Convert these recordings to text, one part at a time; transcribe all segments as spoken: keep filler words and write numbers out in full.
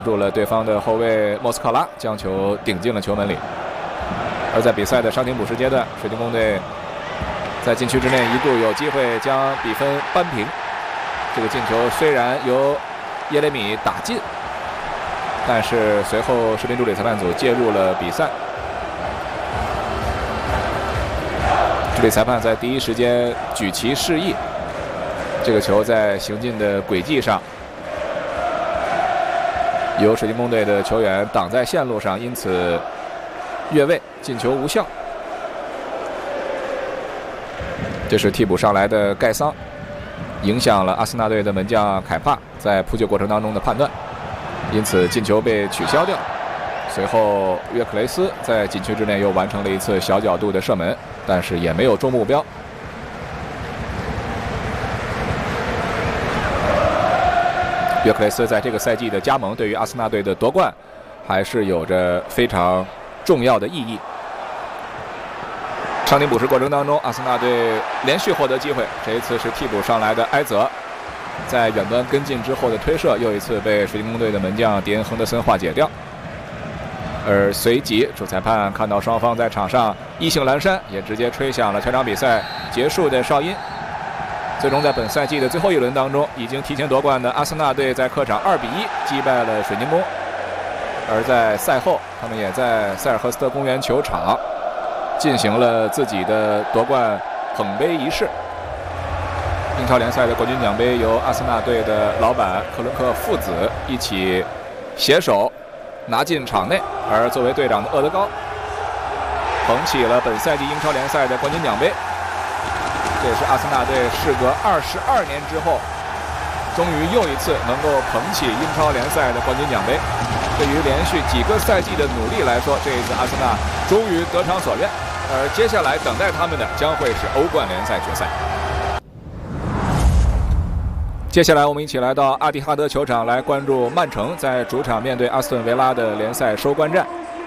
住了对方的后卫莫斯科拉，将球顶进了球门里。而在比赛的伤停补时阶段，水晶宫队在禁区之内一度有机会将比分扳平。这个进球虽然由耶雷米打进，但是随后视频助理裁判组介入了比赛。助理裁判在第一时间举旗示意，这个球在行进的轨迹上由水晶宫队的球员挡在线路上，因此越位，进球无效。这是替补上来的盖桑，影响了阿森纳队的门将凯帕在扑救过程当中的判断，因此进球被取消掉。随后约克雷斯在禁区之内又完成了一次小角度的射门，但是也没有中目标。约克雷斯在这个赛季的加盟，对于阿森纳队的夺冠还是有着非常重要的意义。伤停补时过程当中，阿森纳队连续获得机会，这一次是替补上来的埃泽在远端跟进之后的推射，又一次被水晶宫队的门将迪恩·亨德森化解掉。而随即主裁判看到双方在场上意兴阑珊，也直接吹响了全场比赛结束的哨音。最终在本赛季的最后一轮当中，已经提前夺冠的阿森纳队在客场二比一击败了水晶宫。而在赛后，他们也在塞尔赫斯特公园球场进行了自己的夺冠捧杯仪式。英超联赛的冠军奖杯由阿森纳队的老板克伦克父子一起携手拿进场内，而作为队长的厄德高捧起了本赛季英超联赛的冠军奖杯。这也是阿森纳队事隔二十二年之后，终于又一次能够捧起英超联赛的冠军奖杯。对于连续几个赛季的努力来说，这一次阿森纳终于得偿所愿。而接下来等待他们的将会是欧冠联赛决赛。接下来我们一起来到阿蒂哈德球场来关注曼城在主场面对阿斯顿维拉的联赛收官战。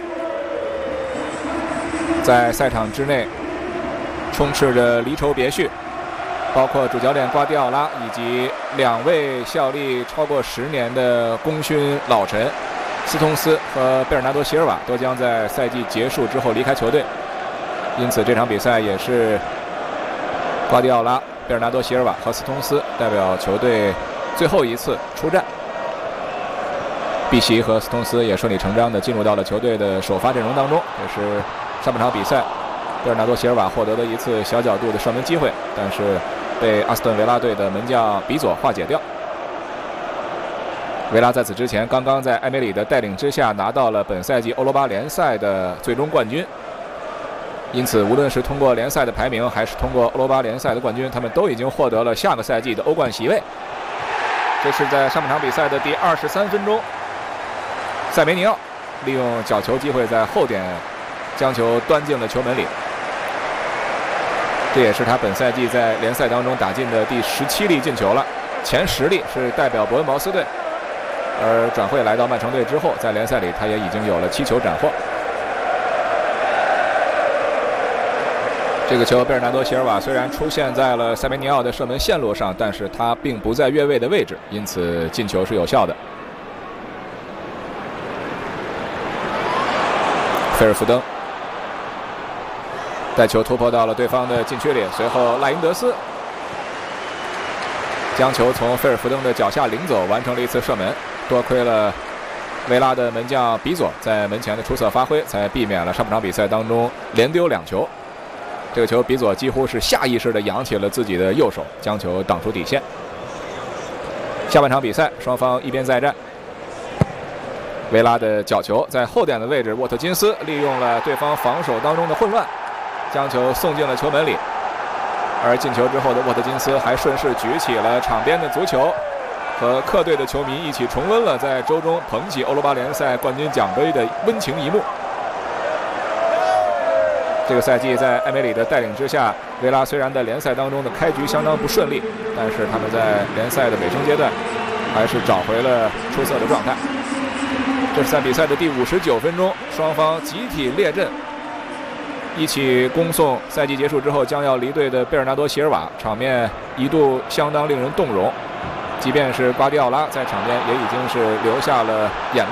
在赛场之内充斥着离愁别绪，包括主教练瓜迪奥拉以及两位效力超过十年的功勋老臣斯通斯和贝尔纳多·席尔瓦都将在赛季结束之后离开球队，因此这场比赛也是瓜迪奥拉、贝尔纳多·席尔瓦和斯通斯代表球队最后一次出战。碧玺和斯通斯也顺理成章地进入到了球队的首发阵容当中。这是上半场比赛贝尔纳多·席尔瓦获得了一次小角度的射门机会，但是被阿斯顿维拉队的门将比佐化解掉。维拉在此之前刚刚在埃梅里的带领之下拿到了本赛季欧罗巴联赛的最终冠军，因此无论是通过联赛的排名还是通过欧罗巴联赛的冠军，他们都已经获得了下个赛季的欧冠席位。这是在上半场比赛的第二十三分钟，塞梅尼奥利用角球机会在后点将球端进了球门里，这也是他本赛季在联赛当中打进的第十七粒进球了，前十粒是代表伯恩茅斯队。而转会来到曼城队之后，在联赛里他也已经有了七球斩获。这个球贝尔纳多·席尔瓦虽然出现在了塞梅尼奥的射门线路上，但是他并不在越位的位置，因此进球是有效的。菲尔福登带球突破到了对方的禁区里，随后赖因德斯将球从菲尔福登的脚下领走，完成了一次射门。多亏了维拉的门将比佐在门前的出色发挥，才避免了上半场比赛当中连丢两球。这个球比佐几乎是下意识地扬起了自己的右手，将球挡出底线。下半场比赛双方一边再战，维拉的角球在后点的位置，沃特金斯利用了对方防守当中的混乱，将球送进了球门里。而进球之后的沃特金斯还顺势举起了场边的足球，和客队的球迷一起重温了在周中捧起欧罗巴联赛冠军奖杯的温情一幕。这个赛季在埃梅里的带领之下，维拉虽然在联赛当中的开局相当不顺利，但是他们在联赛的尾声阶段还是找回了出色的状态。这是在比赛的第五十九分钟，双方集体列阵，一起恭送赛季结束之后将要离队的贝尔纳多·席尔瓦，场面一度相当令人动容。即便是瓜迪奥拉在场边也已经是流下了眼泪。